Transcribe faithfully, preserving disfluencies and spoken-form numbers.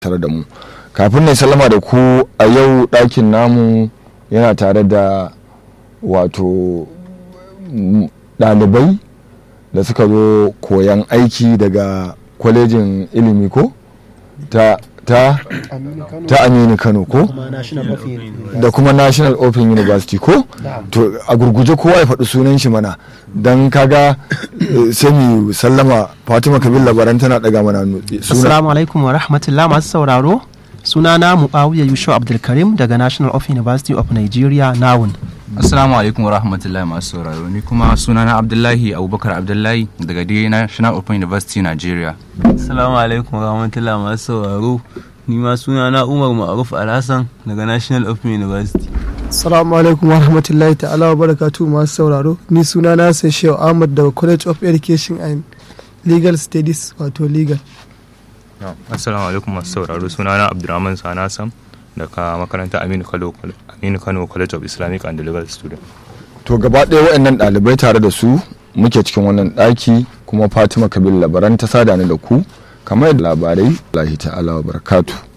tare da mu. Kafin na sallama da ku a yau ɗakin namu yana tare da wato ɗalibai da suka zo koyan aiki daga kwalejin ilimi ko ta ta ta Aminu Kano ko da kuma National Open University ko to a gurguje kowa ya faɗi sunan shi mana don kaga sai mu sallama. Fatima Kabil Labaran tana daga mana suna. Assalamu alaikum wa rahmatullah masu sauraro, sunana Muawiya Yusuf Abdulkarim daga National Open University of Nigeria Nawun. Assalamu alaikum wa rahmatullahi masu sauraro, ni kuma sunana Abdullahi Abubakar Abdullahi daga dai National Open University Nigeria. Assalamu alaikum wa rahmatullahi masu sauraro, ni ma sunana Umar Ma'aruf Alhassan daga National Open University. Assalamu alaikum wa rahmatullahi ta'ala wa barakatuhu masu sauraro, ni sunana sai Shehu Ahmad daga College of Education and Legal Studies wato legal. Assalamu alaikum masu sauraro, sunana Abdurrahman Sana Sam daga makarantar Aminu Kano Aminu Kano College of Islamic and Legal Students. To gaba ɗaya waɗannan ɗalibai tare da su muke cikin wannan ɗaki, kuma Fatima Kabil Labaran ta sada ni da ku kamar labarai. Allah ta'ala wa barakatuh.